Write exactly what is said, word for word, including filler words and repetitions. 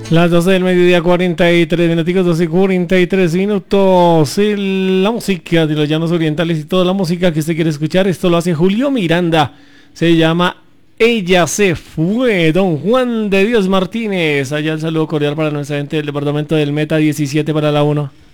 Las doce del mediodía, cuarenta y tres minutos, doce y cuarenta y tres minutos. La música de los llanos orientales y toda la música que usted quiere escuchar, esto lo hace Julio Miranda. Se llama Ella se fue. Don Juan de Dios Martínez. Allá el saludo cordial para nuestra gente del departamento del Meta diecisiete para la uno.